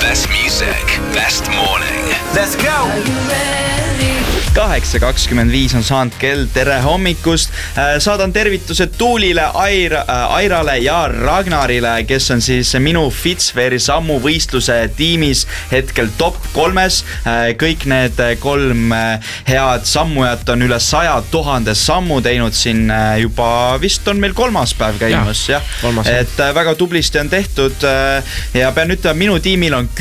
Best music, best morning. Let's go! 8:25 on saanud kell, tere hommikust. Saadan tervitused Tuulile, Airale ja Ragnarile, kes on siis minu Fitsfairy sammuvõistluse tiimis hetkel top 3. Kõik need 3 head sammujat on üle 100 000 sammu teinud siin juba, vist on meil 3. päev käimas. Et väga tublisti on tehtud ja pean ütlema, minu tiimil on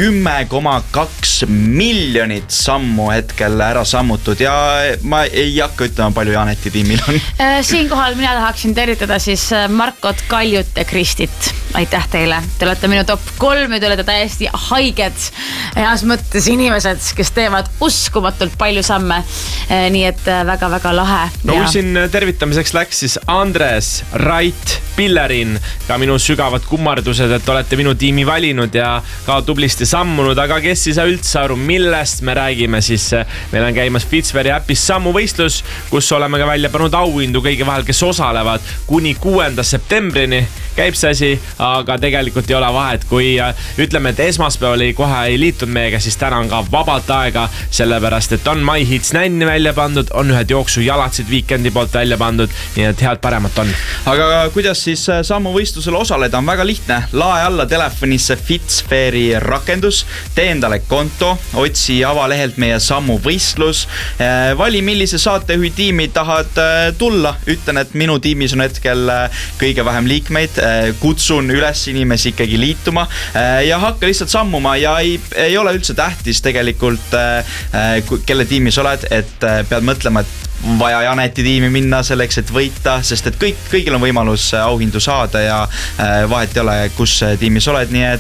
10,2 miljonit sammu hetkel ära sammutud ja ma ei hakka ütlema, palju Janeti tiimil on. Siinkohal mina tahaksin tervitada siis Markot, Kaljut ja Kristit. Aitäh teile. Te olete minu top 3 ja te olete täiesti haiged heas mõttes inimesed, kes teevad uskumatult palju samme. Nii et väga-väga lahe. No kui siin tervitamiseks läks, siis Andres, Rait, Pillerin, ka minu sügavad kummardused, et olete minu tiimi valinud ja ka tublisti sammunud, aga kes ei saa üldse aru, millest me räägime, siis meil on käimas Fitsfairy äpis sammuvõistlus, kus oleme ka välja pannud auhindu kõigi vahel, kes osalevad kuni 6. septembrini käib see asi, aga tegelikult ei ole vahet, kui ütleme, et esmaspäeval kohe ei liitunud meiega, siis täna on ka vabalt aega, sellepärast et on My Hits Nänni välja pandud, on ühed jooksujalatsid Weekendi poolt välja pandud, nii et head paremat on. Aga kuidas siis sammuvõistlusel osaleda on väga lihtne. Lae alla telefonisse Fitsfairy rakendus, tee endale konto, otsi avalehelt meie sammuvõistlus, vali millise saatejuhi tiimi tahad tulla. Ütlen, et minu tiimis on hetkel kõige vähem liikmeid, kutsun üles inimesi ikkagi liituma ja hakka lihtsalt sammuma ja ei ole üldse tähtis tegelikult, kelle tiimis oled, et pead mõtlema, et vaja Janeti tiimi minna selleks, et võita, sest et kõigil on võimalus auhindu saada ja vahet ei ole, kus tiimis oled, nii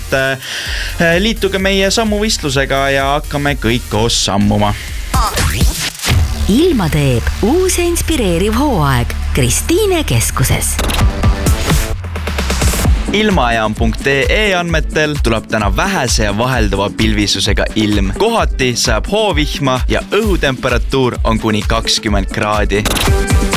et liituge meie sammuvõistlusega ja hakkame kõik koos sammuma. Ilma teeb uus ja inspireeriv hooaeg Kristiine keskuses. Ilmajaam.ee andmetel tuleb täna vähese ja vahelduva pilvisusega ilm. Kohati sajab hoovihma ja õhutemperatuur on kuni 20 kraadi.